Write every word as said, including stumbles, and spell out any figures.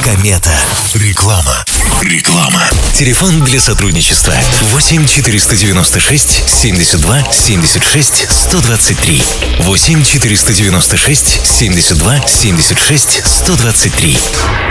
Комета. Реклама. Реклама. Телефон для сотрудничества восемь четыреста девяносто шесть семьдесят два семьдесят шесть сто двадцать три. восемь четыреста девяносто шесть семьдесят два семьдесят шесть сто двадцать три.